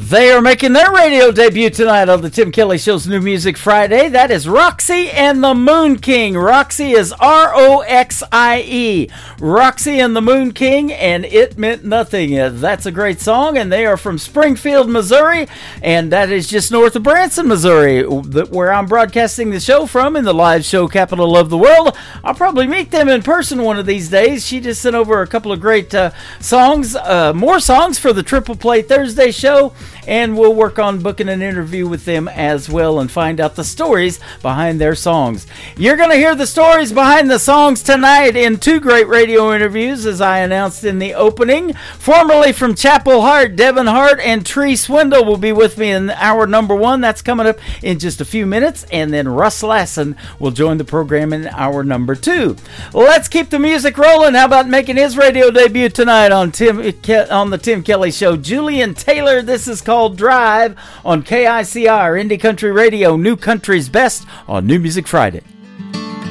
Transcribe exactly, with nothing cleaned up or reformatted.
They are making their radio debut tonight on the Tim Kelly Show's New Music Friday. That is Roxy and the Moon King. Roxy is R O X I E. Roxy and the Moon King, and It Meant Nothing. That's a great song, and they are from Springfield, Missouri, and that is just north of Branson, Missouri, where I'm broadcasting the show from in the live show capital of the world. I'll probably meet them in person one of these days. She just sent over a couple of great uh, songs, uh, more songs for the Triple Play Thursday show. And we'll work on booking an interview with them as well and find out the stories behind their songs. You're going to hear the stories behind the songs tonight in two great radio interviews, as I announced in the opening. Formerly from Chapel Hart, Devin Hart and Tree Swindle will be with me in hour number one. That's coming up in just a few minutes. And then Russ Lassen will join the program in hour number two. Let's keep the music rolling. How about making his radio debut tonight on Tim on the Tim Kelly Show? Julian Taylor, this is called Drive on K I C R Indie Country Radio, New Country's Best on New Music Friday.